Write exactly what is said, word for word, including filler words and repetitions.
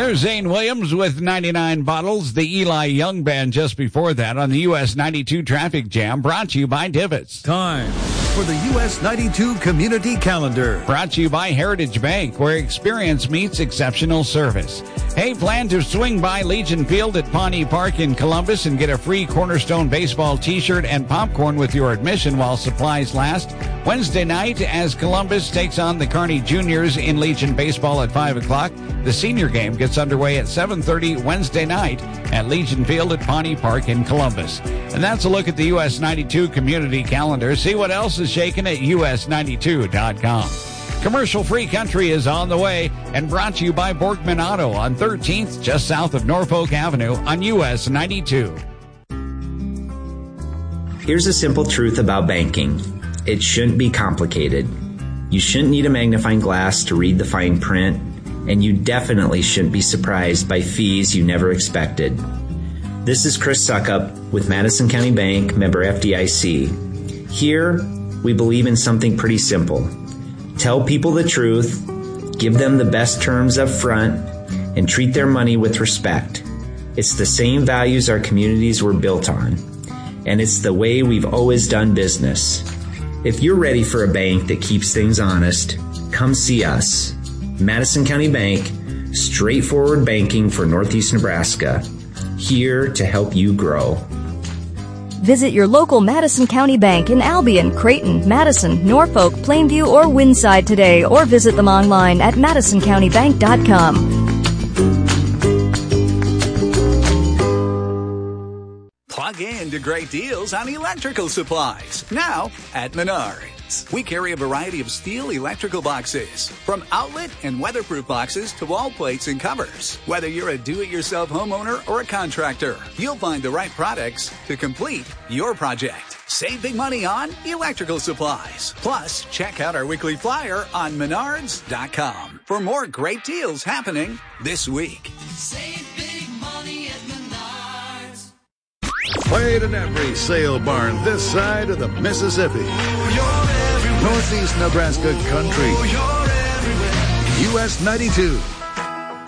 There's Zane Williams with ninety-nine bottles. The Eli Young Band just before that on the U S ninety-two Traffic Jam, brought to you by Divots. Time for the U S ninety-two Community Calendar. Brought to you by Heritage Bank, where experience meets exceptional service. Hey, plan to swing by Legion Field at Pawnee Park in Columbus and get a free Cornerstone baseball t-shirt and popcorn with your admission while supplies last. Wednesday night, as Columbus takes on the Kearney Juniors in Legion Baseball at five o'clock, the senior game gets underway at seven thirty Wednesday night at Legion Field at Pawnee Park in Columbus. And that's a look at the U S ninety-two Community Calendar. See what else is shaking at U S ninety-two dot com. Commercial-free country is on the way and brought to you by Borgman Auto on thirteenth, just south of Norfolk Avenue on U S ninety-two. Here's a simple truth about banking. It shouldn't be complicated. You shouldn't need a magnifying glass to read the fine print, and you definitely shouldn't be surprised by fees you never expected. This is Chris Suckup with Madison County Bank, member F D I C. Here, we believe in something pretty simple. Tell people the truth, give them the best terms up front, and treat their money with respect. It's the same values our communities were built on, and it's the way we've always done business. If you're ready for a bank that keeps things honest, come see us. Madison County Bank, straightforward banking for Northeast Nebraska, here to help you grow. Visit your local Madison County Bank in Albion, Creighton, Madison, Norfolk, Plainview, or Winside today, or visit them online at madison county bank dot com. Plug in to great deals on electrical supplies now at Menards. We carry a variety of steel electrical boxes, from outlet and weatherproof boxes to wall plates and covers. Whether you're a do-it-yourself homeowner or a contractor, you'll find the right products to complete your project. Save big money on electrical supplies. Plus, check out our weekly flyer on menards dot com for more great deals happening this week. Save big money at Menards. Played in every sale barn this side of the Mississippi. Northeast Nebraska country. U S ninety-two.